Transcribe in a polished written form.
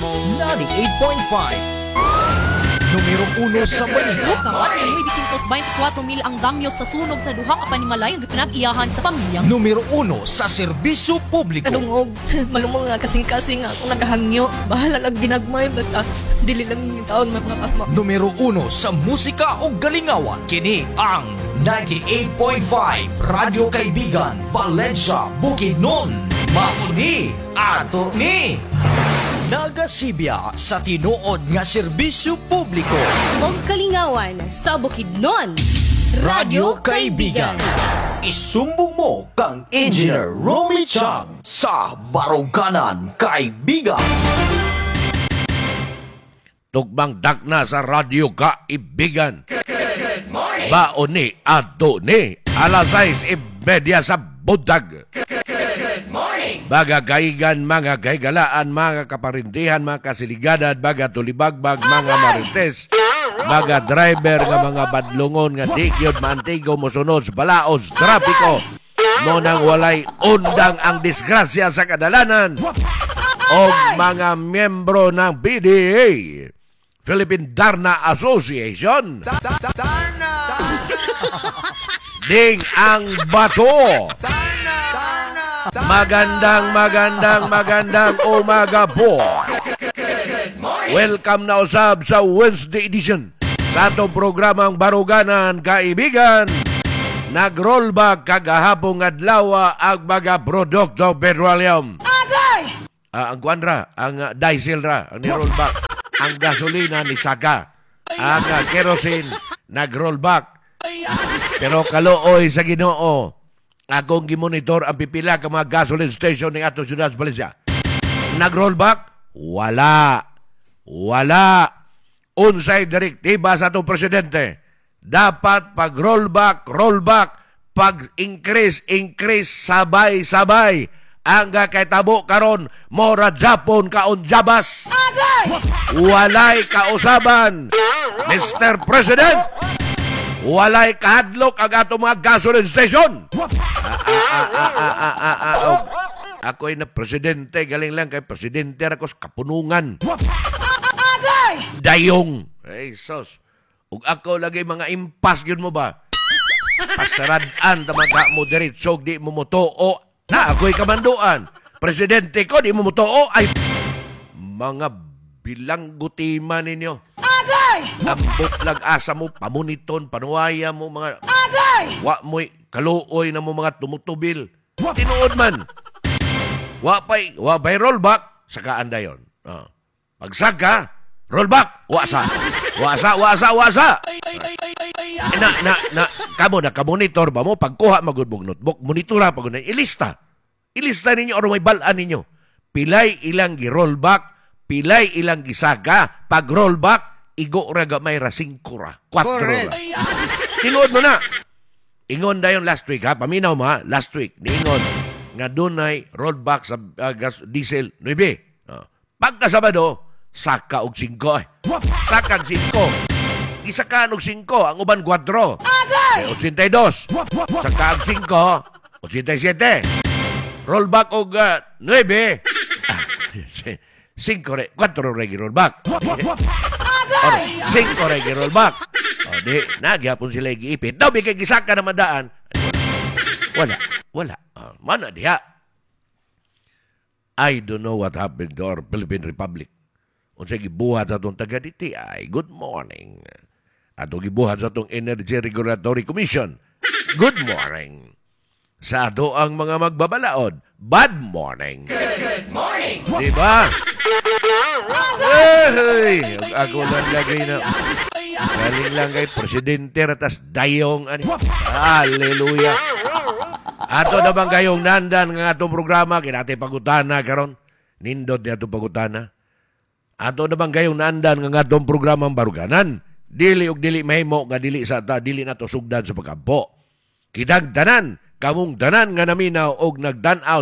98.5 Numero 1 sa Manila. Kamat sa 924 mil ang damyo sa sunog sa duha ka panimalay ang pinag-iyahan sa pamilya. Numero 1 sa serbisyo publiko. Kadungog, malumong nga kasing-kasing nga akong nagahangyo. Bahala lang ginagmay, basta dili lang yung taon mga pasma. Numero 1 sa musika o galingawan. Kini ang 98.5 Radio Kaibigan, Valencia, Bukidnon. Mauni ato ni Nagasibya sa tinuod nga serbisyo publiko. Og kalingawan sa Bukidnon. Radio Kaibigan. Isumbong mo kang Engineer Romy Chang sa Baruganan, Kaibigan. Tugmang dakna sa Radio Kaibigan. Baon ni ato ni alas 6:30 sa budag. Baga kaigan, mga kaigalaan, mga kaparindihan, mga kasiligadan, baga tulibagbag, mga marites, baga driver nga mga badlungon nga dikyod, maantigo, musunod, balaos, trapiko, mo nang walay undang ang disgrasya sa kadalanan, o mga miyembro ng PDA, Philippine Darna Association, ding ang bato. Magandang umaga po. Welcome na usab sa Wednesday edition sa atong programang Baruganan Kaibigan. Nag-rollback kagahapong adlaw ang mga produkto petroleum. Ang kwanra, ang diesel ra, ang ni-rollback. Ang gasolina ni Saka. Ang kerosene, nag-rollback. Pero kalooy sa Ginoo, akong gimonitor ang pipila ka mga gasoline station ng ato siyudad sa Valencia. Nag-rollback? Wala. Unsay direktiba sa atong presidente. Dapat pag-rollback, pag-increase, sabay-sabay. Ang kahitabo karon mora Japon kaunjabas. Walay kausaban. Mr. President, walay kahadlok ang atong mga gasoline station. Ako ay na presidente, galing lang kay presidente ako sa kapunungan. Dayong. Ay, sos. Ug ako lagi mga impas yun mo ba? Pasaradaan tamaga mo diretso, di mo motoo. Na, ako'y kamanduan. Presidente ko, di mo motoo. Ay, mga bilanggutiman ninyo. Ambot lang asa mo, pamuniton, panuwaya mo mga... Wa mo'y kaluoy na mo mga tumutubil. Tinuod man. Wa pa'y rollback, sakaan da yun. Pagsaka, rollback, wasa. Kamo na, kamonitor ba mo? Pagkuha magudbog notebook, monitora pag ilista. Ilista ninyo o may balaan ninyo. Pilay ilang gi-rollback, pilay ilang gisaka, pag-rollback, igo raga may ra 5 ra, 4 ra. Tinuod mo na. Ingon dayon last week ha, paminaw mo ha, last week niingon nga dunay rollback sa gas diesel 9. Pagka Sabado, saka og 5. Sakang 5. Isakaan og 5, ang uban 4. 82. Saka ang 5, 87. Rollback og 9. 5 re, 4 re rollback. 5 re rollback. Di, nagyapon sila giipit. Daw, bigay gisaka na madaan. Wala. Mana diha? I don't know what happened to our Philippine Republic. Unsay gibuhat atong taga-DTI, good morning. Atong gibuhat sa atong Energy Regulatory Commission, good morning. Sa ato ang mga magbabalaod, bad morning. Good morning! Diba? Hey! Ako lang lagay na... Galing lang kay presidente ratas dayong ani. Hallelujah. Ato na bang gayong nandan ng atong programa kinatay pagutana karon. Nindot ni atong pagutana. Ato na bang gayong nandan ng atong programang Baruganan. Dili og dili mahimo nga dili sa ta dili nato sugdan sa pagkampo. Kitang tanan kamong tanan nga naminaw og nagdan-aw